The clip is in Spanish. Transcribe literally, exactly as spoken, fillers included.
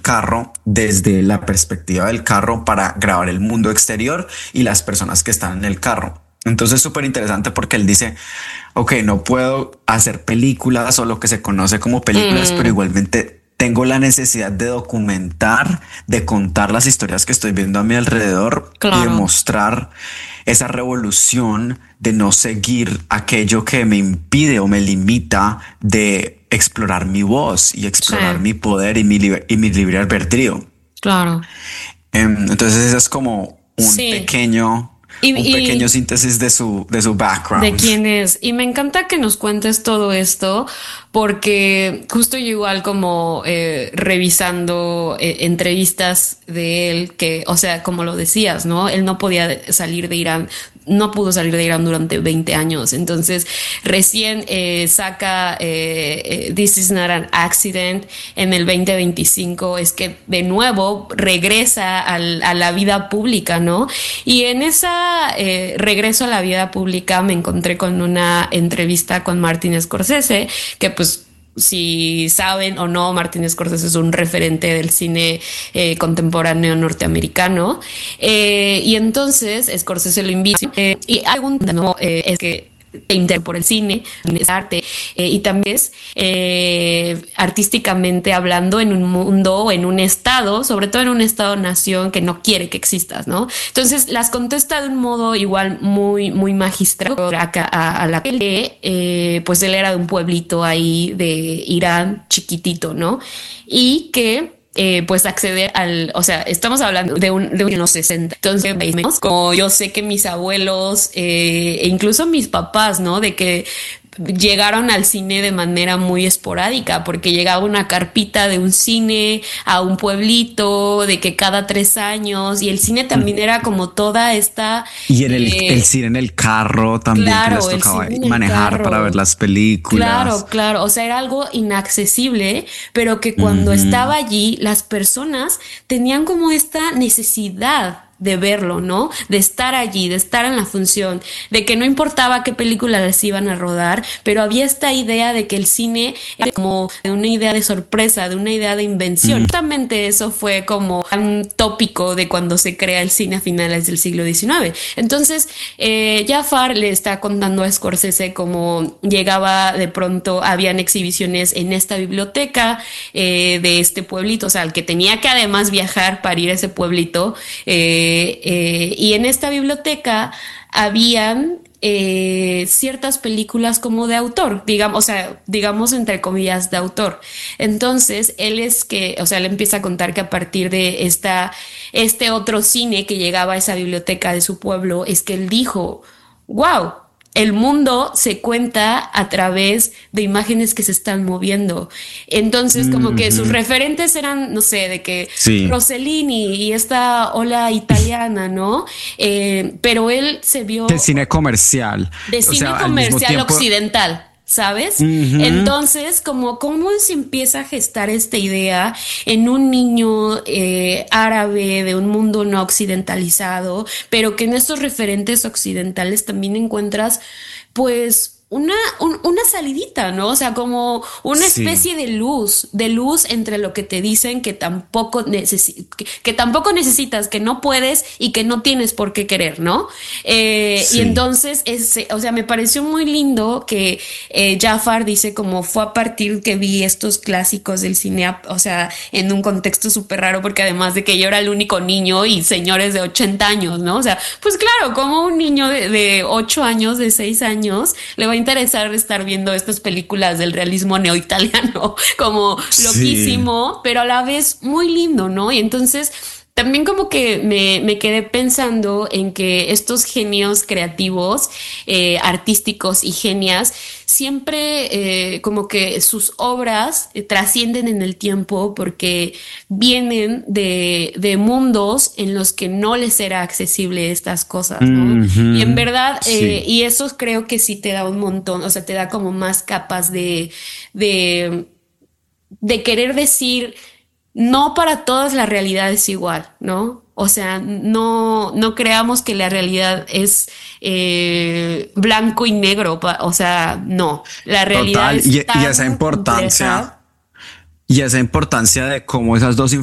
carro desde la perspectiva del carro para grabar el mundo exterior y las personas que están en el carro. Entonces es súper interesante porque él dice, ok, no puedo hacer películas o lo que se conoce como películas, mm. pero igualmente tengo la necesidad de documentar, de contar las historias que estoy viendo a mi alrededor, claro, y de mostrar esa revolución de no seguir aquello que me impide o me limita de explorar mi voz y explorar sí. mi poder y mi, libre, y mi libre albedrío. Claro. Um, entonces eso es como un sí. pequeño... Y, un pequeño y síntesis de su, de su background. De quién es. Y me encanta que nos cuentes todo esto porque justo yo igual como eh, revisando eh, entrevistas de él que, o sea, como lo decías, ¿no? Él no podía salir de Irán, no pudo salir de Irán durante veinte años. Entonces recién eh, saca eh, eh, This is not an accident en el veinte veinticinco. Es que de nuevo regresa al, a la vida pública, ¿no? Y en esa eh, regreso a la vida pública me encontré con una entrevista con Martin Scorsese, que pues si saben o no, Martin Scorsese es un referente del cine eh, contemporáneo norteamericano, eh, y entonces Scorsese lo invita eh, y algo no, eh, es que inter por el cine, es arte, eh, y también es eh, artísticamente hablando en un mundo, en un estado, sobre todo en un estado-nación que no quiere que existas, ¿no? Entonces las contesta de un modo igual muy, muy magistral a, a, a la que eh, pues él era de un pueblito ahí de Irán chiquitito, ¿no? Y que Eh, pues acceder al, o sea, estamos hablando de un de unos sesenta. Entonces, como yo sé que mis abuelos eh, e incluso mis papás, ¿no? De que llegaron al cine de manera muy esporádica, porque llegaba una carpita de un cine a un pueblito, de que cada tres años, y el cine también era como toda esta... Y en el, eh, el cine en el carro también, claro, que les tocaba manejar para ver las películas. Claro, claro, o sea, era algo inaccesible, pero que cuando uh-huh. estaba allí, las personas tenían como esta necesidad de verlo, ¿no? De estar allí, de estar en la función, de que no importaba qué película les iban a rodar, pero había esta idea de que el cine era como de una idea de sorpresa, de una idea de invención. Mm. Justamente eso fue como un tópico de cuando se crea el cine a finales del siglo diecinueve. Entonces, eh, Jafar le está contando a Scorsese cómo llegaba de pronto, habían exhibiciones en esta biblioteca eh, de este pueblito, o sea, el que tenía que además viajar para ir a ese pueblito, eh, Eh, eh, y en esta biblioteca habían eh, ciertas películas como de autor, digamos, o sea, digamos entre comillas de autor. Entonces él es que, o sea, le empieza a contar que a partir de esta, este otro cine que llegaba a esa biblioteca de su pueblo, es que él dijo, wow, el mundo se cuenta a través de imágenes que se están moviendo. Entonces, como mm-hmm. que sus referentes eran, no sé, de que sí. Rossellini y esta ola italiana, ¿no? Eh, pero él se vio... De cine comercial. De cine o sea, comercial tiempo... occidental. ¿Sabes? Uh-huh. Entonces, como cómo se empieza a gestar esta idea en un niño eh, árabe de un mundo no occidentalizado, pero que en estos referentes occidentales también encuentras, pues, una, un, una salidita, ¿no? O sea, como una especie sí. de luz, de luz entre lo que te dicen que tampoco, necesi- que, que tampoco necesitas, que no puedes y que no tienes por qué querer, ¿no? Eh, sí. Y entonces, ese, o sea, me pareció muy lindo que eh, Jafar dice como fue a partir que vi estos clásicos del cine, o sea, en un contexto súper raro, porque además de que yo era el único niño y señores de ochenta años, ¿no? O sea, pues claro, como un niño de, de ocho años, de seis años, le va a interesar estar viendo estas películas del realismo neoitaliano como loquísimo, sí. pero a la vez muy lindo, ¿no? Y entonces también como que me, me quedé pensando en que estos genios creativos, eh, artísticos y genias, siempre eh, como que sus obras eh, trascienden en el tiempo porque vienen de, de mundos en los que no les era accesible estas cosas, ¿no? Mm-hmm. Y en verdad, eh, sí. y eso creo que sí te da un montón, o sea, te da como más capas de, de, de querer decir... No para todas la realidad es igual, ¿no? O sea, no, no creamos que la realidad es eh, blanco y negro, o sea, no. La realidad Total. es y, tan y esa importancia compleja. y esa importancia de cómo esas dos